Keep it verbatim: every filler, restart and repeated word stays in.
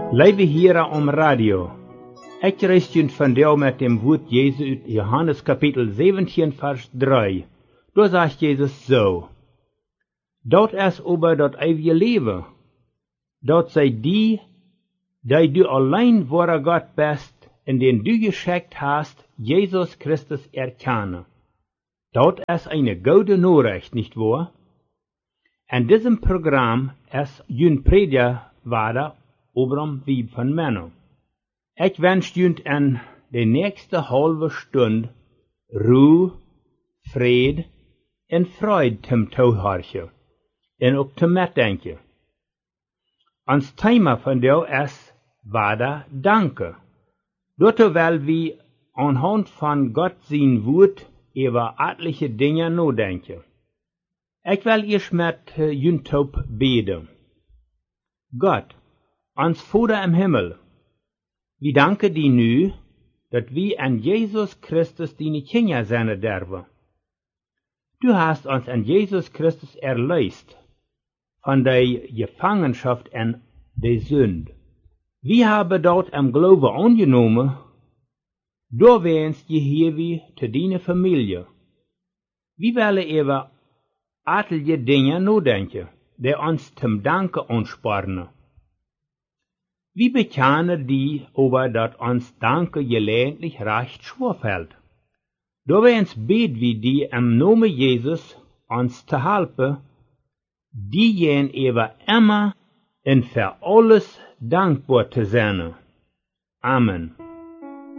Lieve Heren om radio. Ik reis jullie vandaag met dem woord Jezus uit Johannes kapitel zeventien vers drie. Da sagt Jesus so: Dat is über dat eeuwige leven. Dat zij die, die du allein wahre Gott bist, in den du geschickt hast, Jesus Christus erkennen. Dat ist eine gute Nachricht, nicht wahr? In diesem Programm ist jün Prediger wader Obram Wieb von Männern. Ich wünsche jün in der nächste halbe Stunde Ruhe, Fried und Freude zum Zuhören und auch zum Mitdenken. Ons Thema von der ist wader Danke. Dort will wir anhand von Gott sein Wort über etliche Dinge nachdenken. Ich will erst mit uh, Jüntop beten. Gott, ons Vater im Himmel, wir danken dir nu, dass wir an Jesus Christus deine Kinder sein dürfen. Du hast uns an Jesus Christus erlöst von der Gefangenschaft und der Sünde. Wir haben dort im Glauben angenommen, du wärst je hier wie zu deiner Familie. Wir wollen über etliche Dinge nachdenken, die uns zum Danken anspornen. Wir bekennen die, aber dass uns Danke gelegentlich recht schwer fällt. Da wir uns beten wie die im Namen Jesus uns zu helfen, diejenigen eben immer und für alles dankbar zu sein. Amen.